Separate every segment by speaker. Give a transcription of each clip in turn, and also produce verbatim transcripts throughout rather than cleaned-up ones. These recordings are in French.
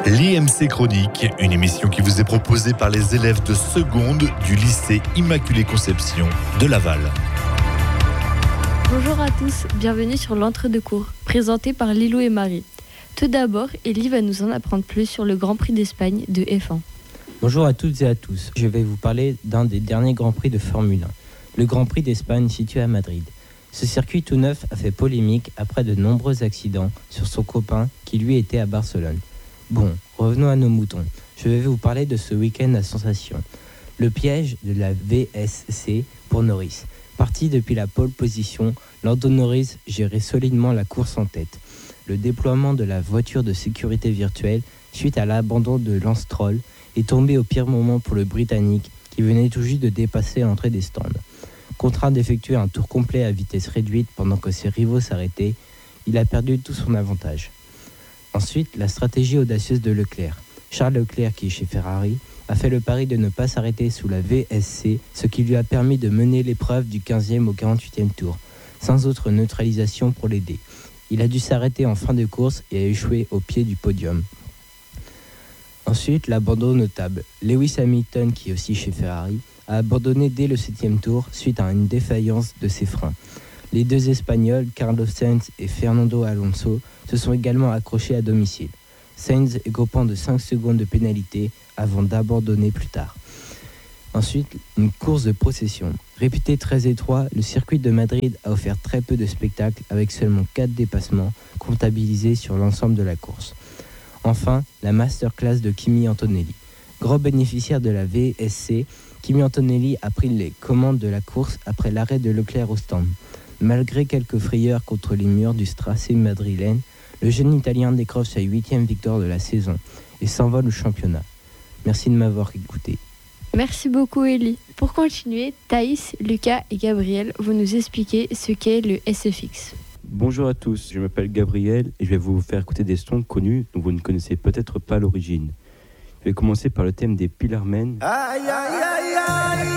Speaker 1: L'I M C Chronique, une émission qui vous est proposée par les élèves de seconde du lycée Immaculée Conception de Laval.
Speaker 2: Bonjour à tous, bienvenue sur l'entre-deux-cours, présenté par Lilou et Marie. Tout d'abord, Élie va nous en apprendre plus sur le Grand Prix d'Espagne de F un.
Speaker 3: Bonjour à toutes et à tous, je vais vous parler d'un des derniers Grands Prix de Formule un, le Grand Prix d'Espagne situé à Madrid. Ce circuit tout neuf a fait polémique après de nombreux accidents sur son copain qui lui était à Barcelone. Bon, revenons à nos moutons. Je vais vous parler de ce week-end à sensation. Le piège de la V S C pour Norris. Parti depuis la pole position, Lando Norris gérait solidement la course en tête. Le déploiement de la voiture de sécurité virtuelle suite à l'abandon de Lance Stroll est tombé au pire moment pour le Britannique qui venait tout juste de dépasser l'entrée des stands. Contraint d'effectuer un tour complet à vitesse réduite pendant que ses rivaux s'arrêtaient, il a perdu tout son avantage. Ensuite, la stratégie audacieuse de Leclerc. Charles Leclerc, qui est chez Ferrari, a fait le pari de ne pas s'arrêter sous la V S C, ce qui lui a permis de mener l'épreuve du quinzième au quarante-huitième tour, sans autre neutralisation pour l'aider. Il a dû s'arrêter en fin de course et a échoué au pied du podium. Ensuite, l'abandon notable. Lewis Hamilton, qui est aussi chez Ferrari, a abandonné dès le septième tour suite à une défaillance de ses freins. Les deux Espagnols, Carlos Sainz et Fernando Alonso, se sont également accrochés à domicile. Sainz écopant de cinq secondes de pénalité avant d'abandonner plus tard. Ensuite, une course de procession. Réputé très étroit, le circuit de Madrid a offert très peu de spectacles avec seulement quatre dépassements comptabilisés sur l'ensemble de la course. Enfin, la masterclass de Kimi Antonelli. Gros bénéficiaire de la V S C, Kimi Antonelli a pris les commandes de la course après l'arrêt de Leclerc au stand. Malgré quelques frayeurs contre les murs du tracé madrilène, le jeune Italien décroche sa huitième victoire de la saison et s'envole au championnat. Merci de m'avoir écouté.
Speaker 2: Merci beaucoup Élie. Pour continuer, Thaïs, Lucas et Gabriel vont nous expliquer ce qu'est le S F X.
Speaker 4: Bonjour à tous, je m'appelle Gabriel et je vais vous faire écouter des sons connus dont vous ne connaissez peut-être pas l'origine. Je vais commencer par le thème des Pillarmen. Aïe, aïe, aïe, aïe.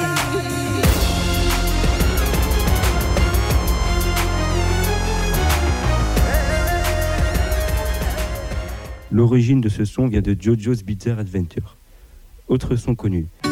Speaker 4: L'origine de ce son vient de JoJo's Bizarre Adventure. Autre son connu.